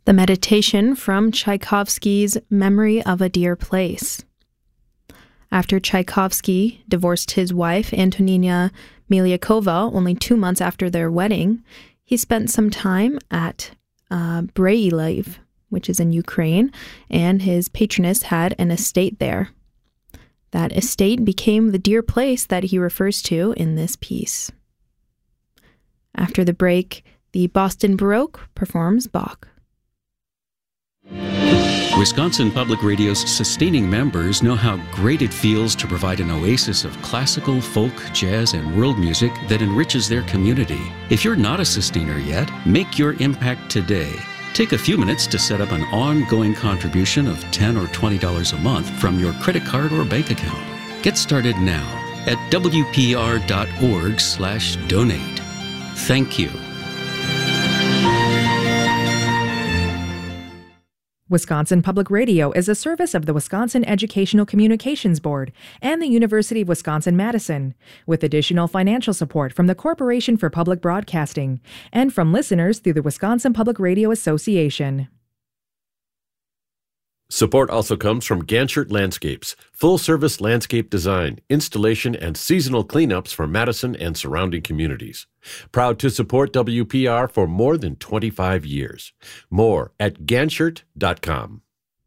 The meditation from Tchaikovsky's Memory of a Dear Place. After Tchaikovsky divorced his wife, Antonina Miliakova, only 2 months after their wedding, he spent some time at Brailev, which is in Ukraine, and his patroness had an estate there. That estate became the dear place that he refers to in this piece. After the break, the Boston Baroque performs Bach. Wisconsin Public Radio's sustaining members know how great it feels to provide an oasis of classical, folk, jazz, and world music that enriches their community. If you're not a sustainer yet, make your impact today. Take a few minutes to set up an ongoing contribution of $10 or $20 a month from your credit card or bank account. Get started now at wpr.org/donate. Thank you. Wisconsin Public Radio is a service of the Wisconsin Educational Communications Board and the University of Wisconsin-Madison, with additional financial support from the Corporation for Public Broadcasting and from listeners through the Wisconsin Public Radio Association. Support also comes from Ganchert Landscapes, full-service landscape design, installation, and seasonal cleanups for Madison and surrounding communities. Proud to support WPR for more than 25 years. More at ganchert.com.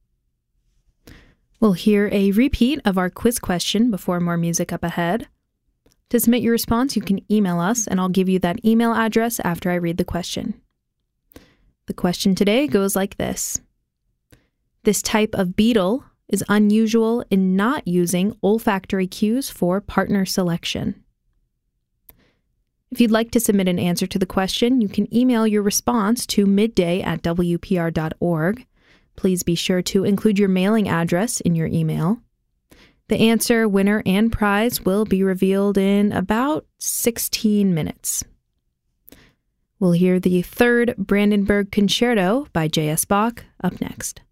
We'll hear a repeat of our quiz question before more music up ahead. To submit your response, you can email us, and I'll give you that email address after I read the question. The question today goes like this. This type of beetle is unusual in not using olfactory cues for partner selection. If you'd like to submit an answer to the question, you can email your response to midday@wpr.org. Please be sure to include your mailing address in your email. The answer, winner, and prize will be revealed in about 16 minutes. We'll hear the third Brandenburg Concerto by J.S. Bach up next.